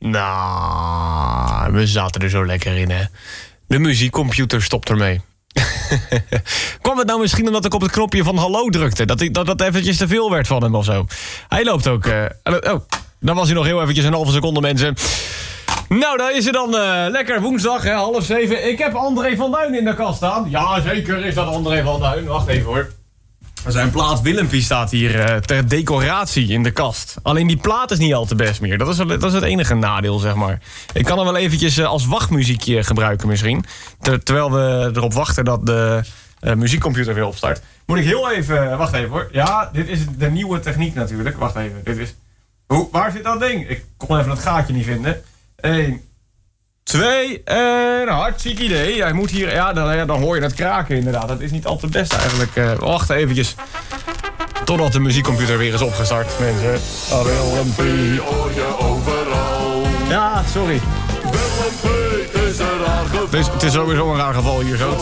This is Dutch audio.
Nou, we zaten er zo lekker in, hè. De muziekcomputer stopt ermee. Kwam het nou misschien omdat ik op het knopje van hallo drukte? Dat eventjes te veel werd van hem of zo? Hij loopt ook... dan was hij nog heel eventjes een halve seconde, mensen. Nou, daar is het dan lekker woensdag, hè, 6:30. Ik heb André van Duin in de kast staan. Ja, zeker is dat André van Duin. Wacht even, hoor. Zijn plaat Willempie staat hier ter decoratie in de kast. Alleen die plaat is niet al te best meer. Dat is het enige nadeel, zeg maar. Ik kan hem wel eventjes als wachtmuziekje gebruiken misschien. Terwijl we erop wachten dat de muziekcomputer weer opstart. Moet ik heel even... wacht even, hoor. Ja, dit is de nieuwe techniek natuurlijk. Wacht even, dit is... waar zit dat ding? Ik kon even het gaatje niet vinden. 1, 2, hartstikke idee. Hij moet hier... Ja, dan hoor je het kraken inderdaad. Dat is niet al te best eigenlijk. Wacht eventjes. Totdat de muziekcomputer weer is opgestart, mensen. Willempie hoor je overal. Ja, sorry. Willempie is een raar geval. Het is sowieso een raar geval hier zo.